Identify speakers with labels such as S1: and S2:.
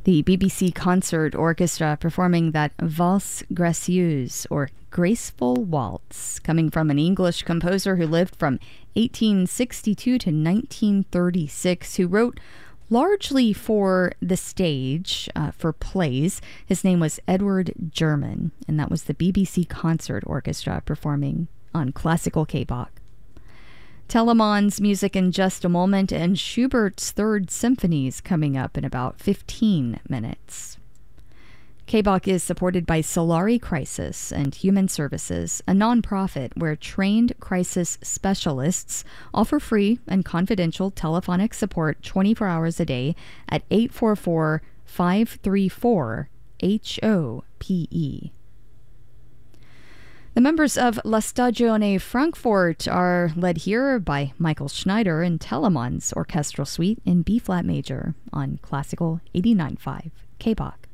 S1: The BBC Concert Orchestra performing that Valse Gracieuse, or Graceful Waltz, coming from an English composer who lived from 1862 to 1936, who wrote largely for the stage, for plays. His name was Edward German, and that was the BBC Concert Orchestra performing on classical K-Bach. Telemann's music in just a moment, and Schubert's Third Symphony is coming up in about 15 minutes. K-Bach is supported by Solari Crisis and Human Services, a nonprofit where trained crisis specialists offer free and confidential telephonic support 24 hours a day at 844-534-HOPE. The members of La Stagione Frankfurt are led here by Michael Schneider in Telemann's orchestral suite in B-flat major on Classical 89.5 K-Bach.